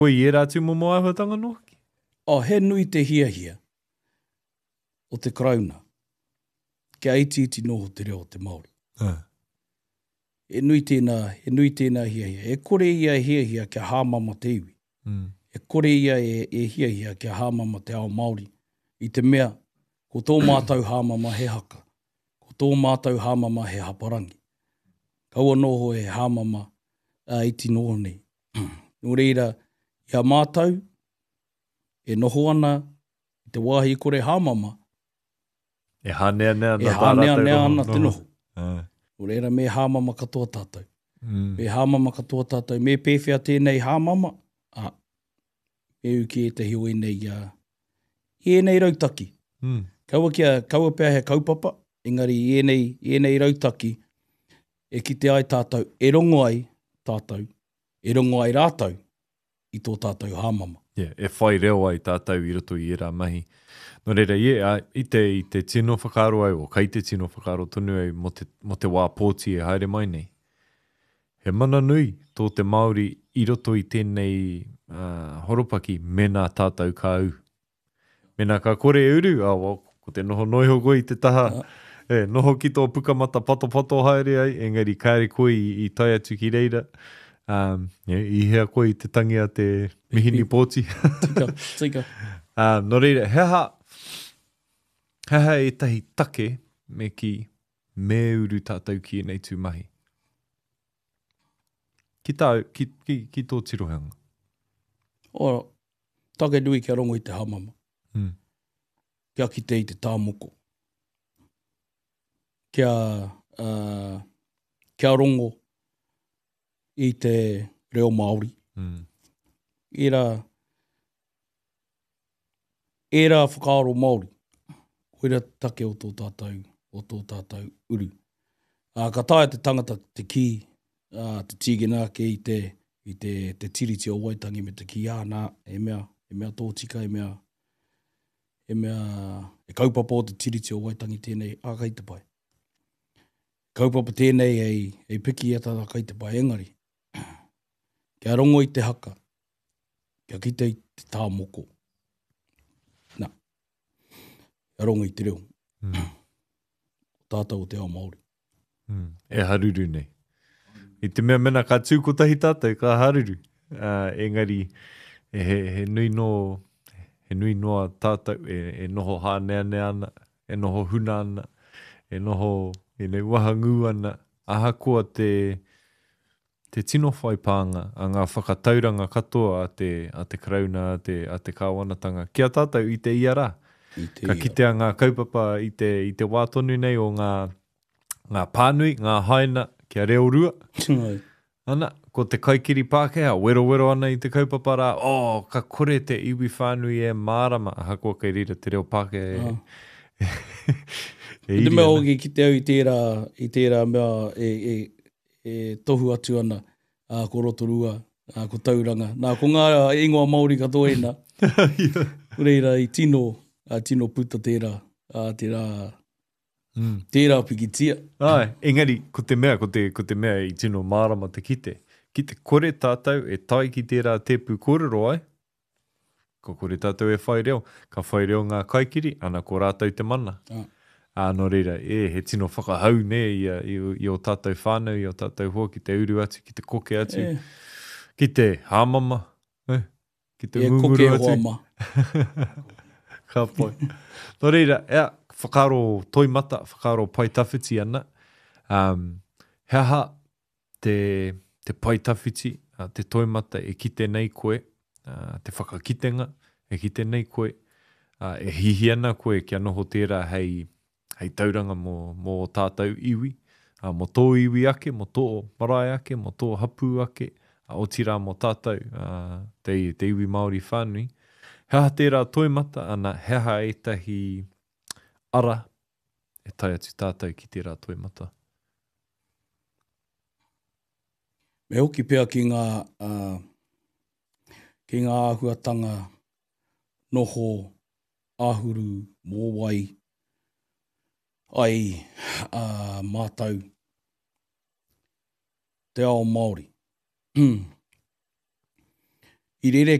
Koe i e rātu mo moa ahuatanga no haki? He nui te hiahia o te krauna. Kia iti noho te reo te Māori. He nui tēnā hiahia. E kore ia hiahia kia hāmama te iwi. E kore ia e hiahia kia hāmama te ao Māori. I te mea, ko tō mātou hāmama he haka. Ko tō mātou hāmama he haparangi. Kaua noho e hāmama iti noho nei. Nō reira, ia mātou, e noho ana, i te wāhi kore hāmama. E hānea nea ana te noho. Nō reira, me hāmama katoa tātou. Me hāmama katoa tātou. Me pēwhia tēnei hāmama. Me uki e te hioi nei i nei rautaki. Kaua pēr he kaupapa, engari i nei rautaki, e ki te ai tātou, e rongo ai tātou, e rongo ai rātou i tō tātou hāmama. E whai reo ai tātou i roto i e rā mahi. Nō reira, i te tino whakaro ai, o kai te tino whakaro tonu ai, mo te wā pōti e haere mai nei. He mana nui tō te Māori i roto i tēnei horopaki, mena tātou ka au. Mena ka kore uru, ko te noho noiho koe i te taha, noho ki tō pukamata pato haere ai, engari kāre koe i tai atu ki reira. I hea koe i te tangia te mihini pōti. Tika. Nō reira, heha e tahi take me ki me uru tātou ki e nei tūmahi. Ki tō tirohanga? Take nui kia rongo i te hamama. Kia kite i te tāmoko. Kia rongo i te reo Māori. Era whakaaro Māori. Koera take o tō tātou uru. Ka tae te tangata te ki, te tīgina ke i te tiriti o Waitangi me te ki ānā, e mea tōtika, e kaupapa o te tiriti o Waitangi tēnei, kai te pai. Kaupapa tēnei ei piki e tata kai te pai, engari. Kia rongo i te haka, kia kite i te tāmoko. Kia rongo i te reo. Tātou o te ao Māori. E haruru nei. I te mea ka tūkotahi tātou, ka haruru. Engari, he nui noa tātou, e noho hānea ana, e noho huna ana, e noho wahangu ana, ahakoa te tino whaipānga, a ngā whakatauranga katoa a te krauna, a te kāwanatanga. Kia tātou i te iara. Ka kitea ngā kaupapa i te wātonu nei o ngā pānui, ngā haina, kia reo rua. Ana, ko te kaikiri Pākehā, wero ana i te kaupapa rā, ka kore te iwi whānui e mārama, ahakoa kei rira te reo Pākehā. Te mea hoki ki te au i tērā mea e tohu atu ana, ko rotorua, ko tauranga. Nā, ko ngā ingoa Māori katoa ena. Reira i tino puta tērā, tērā pikitia. Engari, ko te mea i tino mārama te kite. Ki te kore tātou e tai ki tērā tepu kōrero ai. Ko kore tātou e whai reo. Ka whai reo ngā kaikiri, ana ko rātou te mana. Nō reira, he tino whakahau ne i o tātou whānau, i o tātou hoa, ki te uru atu, ki te koke atu, ki te hāmama, ki te ngunguru atu. Ka pai. Nō reira, whakaro toimata, whakaro paitawhiti ana. Heha te paitawhiti, te toimata e kite nei koe, te whakakitenga e kite nei koe, e hihi ana koe kia noho tērā hei tauranga mō tātou iwi, mō tō iwi ake, mō tō marae ake, mō tō hapu ake, o tira mō tātou, te iwi Māori whānui. Heha tērā toimata, ana heha etahi ara e tai atu tātou ki tērā toimata. Me hoki pēr ki ngā āhuatanga noho āhuru mō wai ai mātau te ao Māori. i rere